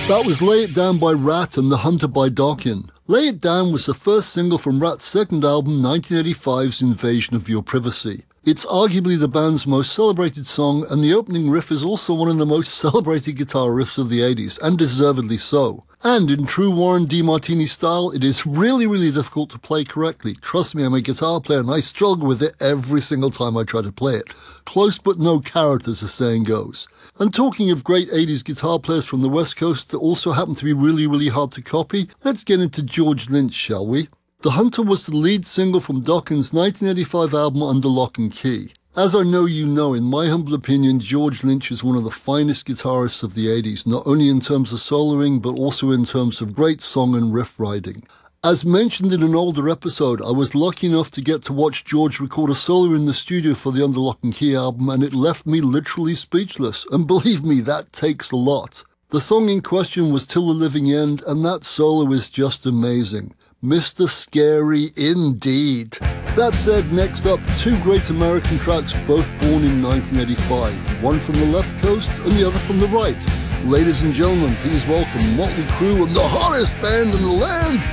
That was Lay It Down by Rat and The Hunter by Dokken. Lay It Down was the first single from Rat's second album, 1985's Invasion of Your Privacy. It's arguably the band's most celebrated song, and the opening riff is also one of the most celebrated guitar riffs of the 80s, and deservedly so. And in true Warren DeMartini style, it is really difficult to play correctly. Trust me, I'm a guitar player and I struggle with it every single time I try to play it. Close but no carrot, as the saying goes. And talking of great 80s guitar players from the West Coast that also happen to be really hard to copy, let's get into George Lynch, shall we? The Hunter was the lead single from Dokken's 1985 album Under Lock and Key. As I know you know, in my humble opinion, George Lynch is one of the finest guitarists of the 80s, not only in terms of soloing, but also in terms of great song and riff writing. As mentioned in an older episode, I was lucky enough to get to watch George record a solo in the studio for the Under Lock and Key album, and it left me literally speechless. And believe me, that takes a lot. The song in question was Till the Living End, and that solo is just amazing. Mr. Scary indeed. That said, next up, two great American tracks, both born in 1985. One from the left coast and the other from the right. Ladies and gentlemen, please welcome Motley Crue and the hottest band in the land,